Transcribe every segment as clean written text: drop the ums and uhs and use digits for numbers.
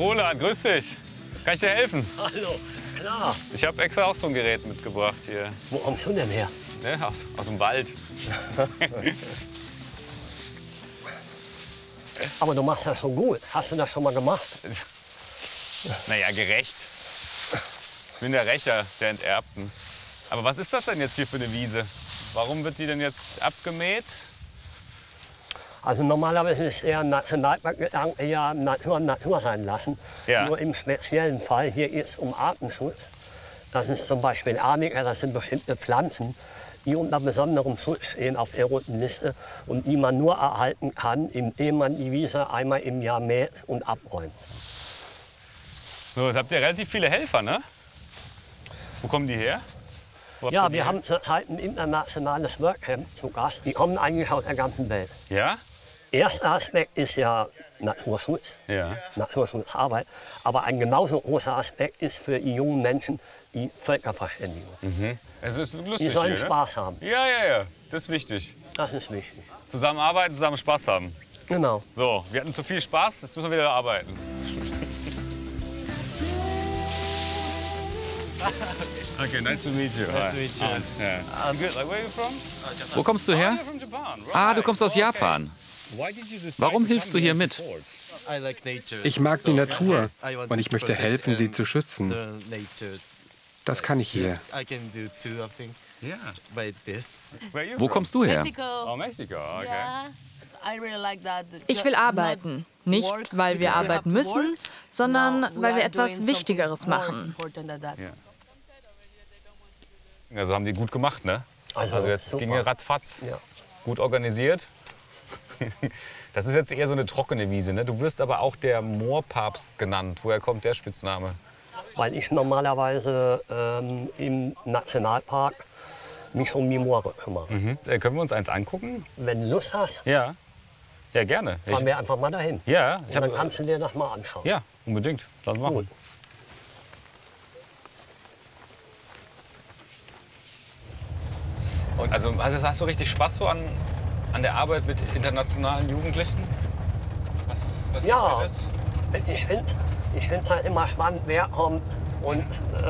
Roland, grüß dich. Kann ich dir helfen? Hallo, klar. Ich habe extra auch so ein Gerät mitgebracht hier. Wo kommst du denn her? Ne? Aus dem Wald. Aber du machst das schon gut. Hast du das schon mal gemacht? Naja, gerecht. Ich bin der Rächer der Enterbten. Aber was ist das denn jetzt hier für eine Wiese? Warum wird die denn jetzt abgemäht? Also normalerweise ist eher ein Nationalpark eher Natur sein lassen. Ja. Nur im speziellen Fall, hier geht es um Artenschutz. Das ist zum Beispiel Arniker, das sind bestimmte Pflanzen, die unter besonderem Schutz stehen auf der roten Liste und die man nur erhalten kann, indem man die Wiese einmal im Jahr mäht und abräumt. So, jetzt habt ihr relativ viele Helfer, ne? Wo kommen die her? Wo habt ihr Ja, die wir her? haben zurzeit ein internationales Workcamp zu Gast. Die kommen eigentlich aus der ganzen Welt. Ja? Erster Aspekt ist ja Naturschutz, Ja. Naturschutzarbeit. Aber ein genauso großer Aspekt ist für die jungen Menschen die Völkerverständigung. Es ist Die lustig sollen hier, ne? Spaß haben. Ja, ja, ja. Das ist wichtig. Das ist wichtig. Zusammenarbeiten, zusammen Spaß haben. Genau. So, wir hatten zu viel Spaß, jetzt müssen wir wieder arbeiten. Okay, nice to meet you. Nice to meet you. Yeah. I'm good. Like, where are you from? Wo kommst du her? Oh, you're from Japan. Right. Ah, du kommst aus Okay. Japan. Why did you decide Warum to hilfst come du hier and mit? support? I like nature. Ich mag die Natur I want und ich to möchte protect helfen, sie and zu schützen. learn nature. Das kann ich hier. I can do two of things Yeah. by this. Where are you Wo from? kommst du her? Mexico. Oh, Mexico. Okay. Yeah. I really like that. Ich will arbeiten. Nicht, weil wir arbeiten müssen, sondern weil wir etwas Wichtigeres machen. Also haben die gut gemacht, ne? Also jetzt super. ging ja ratzfatz. Ja. Gut organisiert. Das ist jetzt eher so eine trockene Wiese, ne? Du wirst aber auch der Moorpapst genannt. Woher kommt der Spitzname? Weil ich normalerweise im Nationalpark mich um die Moore kümmere. Können wir uns eins angucken? Wenn du Lust hast, Ja. Ja, gerne. fahren wir einfach mal dahin. Ja, Und dann kannst du dir das mal anschauen. ja, unbedingt. Lass machen. Gut. Und also hast du richtig Spaß so an der Arbeit mit internationalen Jugendlichen? Was Ja. gibt dir das? Ich finde es halt immer spannend, wer kommt und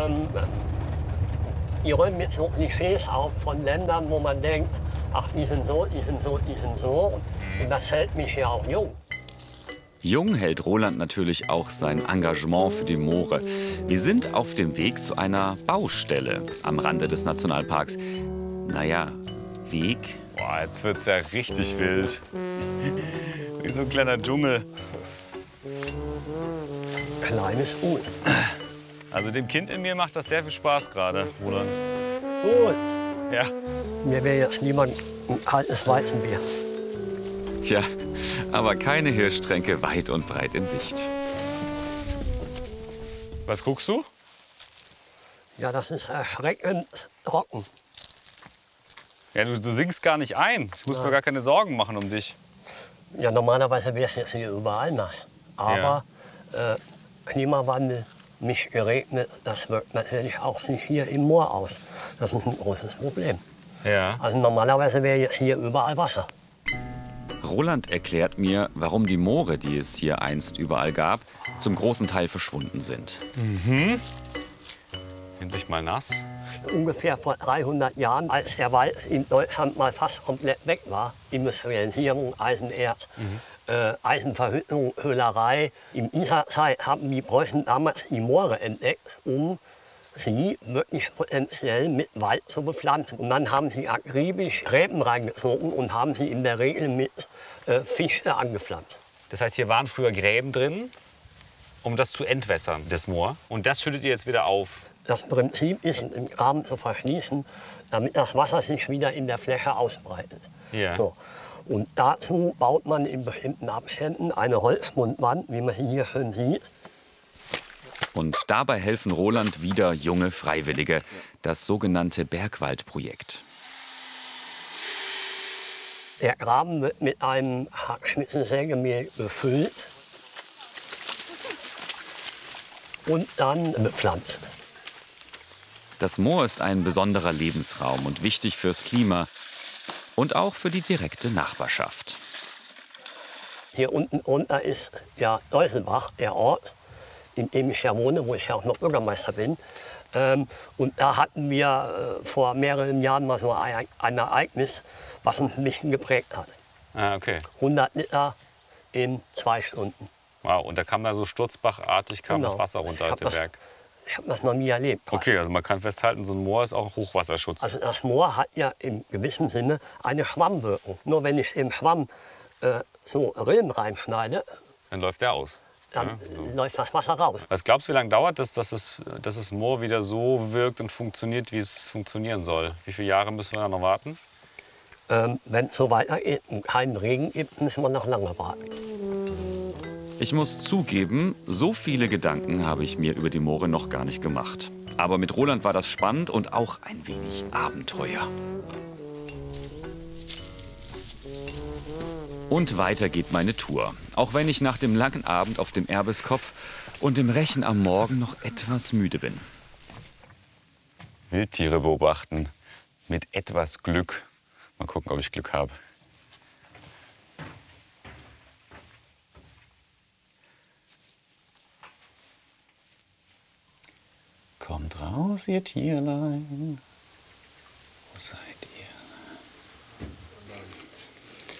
die räumen mit so Klischees auf von Ländern, wo man denkt, ach, die sind so, die sind so, die sind so. Und das hält mich ja auch jung. Jung hält Roland natürlich auch sein Engagement für die Moore. Wir sind auf dem Weg zu einer Baustelle am Rande des Nationalparks. Naja, Weg. Boah, jetzt wird's ja richtig wild. Wie so ein kleiner Dschungel. Klein ist gut. Also dem Kind in mir macht das sehr viel Spaß gerade, Roland. Gut. Ja. Mir wäre jetzt lieber ein kaltes Weizenbier. Tja, aber keine Hirschtränke weit und breit in Sicht. Was guckst du? Ja, das ist erschreckend trocken. Ja, du singst gar nicht ein. Ich muss mir gar keine Sorgen machen um dich. Ja, normalerweise wäre es jetzt hier überall nass. Aber Klimawandel, nicht geregnet, das wirkt natürlich auch sich hier im Moor aus. Das ist ein großes Problem. Ja. Also normalerweise wäre jetzt hier überall Wasser. Roland erklärt mir, warum die Moore, die es hier einst überall gab, zum großen Teil verschwunden sind. Endlich mal nass. Ungefähr vor 300 Jahren, als der Wald in Deutschland mal fast komplett weg war, Industrialisierung, Eisenerz, Eisenverhüttung, Höhlerei. In dieser Zeit haben die Preußen damals die Moore entdeckt, um sie wirklich potenziell mit Wald zu bepflanzen. Und dann haben sie akribisch Gräben reingezogen und haben sie in der Regel mit Fichte angepflanzt. Das heißt, hier waren früher Gräben drin, um das zu entwässern, das Moor. Und das schüttet ihr jetzt wieder auf. Das Prinzip ist, den Graben zu verschließen, damit das Wasser sich wieder in der Fläche ausbreitet. Ja. So. Und dazu baut man in bestimmten Abständen eine Holzmundwand, wie man sie hier schön sieht. Und dabei helfen Roland wieder junge Freiwillige, das sogenannte Bergwaldprojekt. Der Graben wird mit einem Hackschnitzelsägemehl befüllt und dann bepflanzt. Das Moor ist ein besonderer Lebensraum und wichtig fürs Klima und auch für die direkte Nachbarschaft. Hier unten runter ist ja Deuselbach, der Ort. in dem ich ja wohne, wo ich ja auch noch Bürgermeister bin. Und da hatten wir vor mehreren Jahren mal so ein Ereignis, was uns ein bisschen geprägt hat. Ah, okay. 100 Liter in 2 Stunden. Wow, und da kam da so sturzbachartig kam das Wasser runter aus dem Berg. Ich habe das noch nie erlebt. Okay, also man kann festhalten, so ein Moor ist auch Hochwasserschutz. Also das Moor hat ja im gewissen Sinne eine Schwammwirkung. Nur wenn ich im Schwamm so Rillen reinschneide, Dann läuft der aus. dann läuft das Wasser raus. Was glaubst du, wie lange dauert es, dass das Moor wieder so wirkt und funktioniert, wie es funktionieren soll? Wie viele Jahre müssen wir da noch warten? Wenn es so weitergeht und keinen Regen gibt, müssen wir noch lange warten. Ich muss zugeben, so viele Gedanken habe ich mir über die Moore noch gar nicht gemacht. Aber mit Roland war das spannend und auch ein wenig Abenteuer. Und weiter geht meine Tour. Auch wenn ich nach dem langen Abend auf dem Erbeskopf und dem Rechen am Morgen noch etwas müde bin. Wildtiere beobachten. Mit etwas Glück. Mal gucken, ob ich Glück habe. Kommt raus, ihr Tierlein. Wo seid ihr?